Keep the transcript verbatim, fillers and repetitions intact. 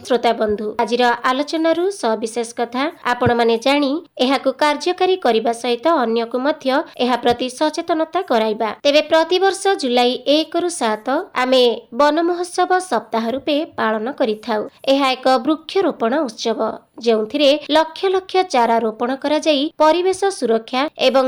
श्रोता बंधु आज आलोचनारू सविशेष कथा आपण माने जानी एहाकु कार्यकारी करिबा सहित अन्य को मध्य एहा प्रति सचेतनता कराइबा। तेबे प्रतिवर्ष जुलाई एक रु सात आमे वन महोत्सव सप्ताह रूपे पालन करिथाउ। एहा एक वृक्षरोपण उत्सव जेउथिरे लक्ष लक्ष चारा रोपण करा जाई परिवेश सुरक्षा एवं